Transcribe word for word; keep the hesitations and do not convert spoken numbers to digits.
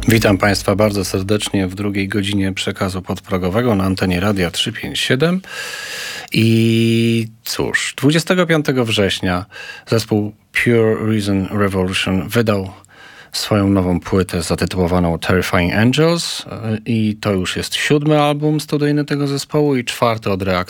Witam Państwa bardzo serdecznie w drugiej godzinie przekazu podprogowego na antenie Radia trzysta pięćdziesiąt siedem. I cóż, dwudziestego piątego września zespół Pure Reason Revolution wydał swoją nową płytę zatytułowaną Terrifying Angels i to już jest siódmy album studyjny tego zespołu i czwarty od reakcji